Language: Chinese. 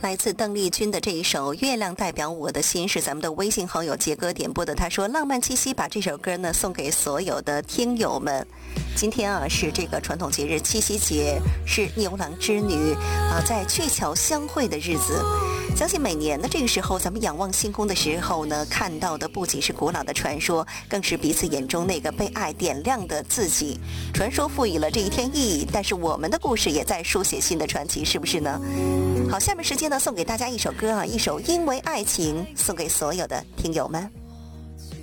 来自邓丽君的这一首《月亮代表我的心》是咱们的微信好友杰哥点播的。他说浪漫气息，把这首歌呢送给所有的听友们。今天啊是这个传统节日七夕节，是牛郎织女在鹊桥相会的日子。相信每年的这个时候，咱们仰望星空的时候呢，看到的不仅是古老的传说，更是彼此眼中那个被爱点亮的自己。传说赋予了这一天意义，但是我们的故事也在书写新的传奇，是不是呢？好，下面时间呢，送给大家一首歌啊，一首《因为爱情》，送给所有的听友们。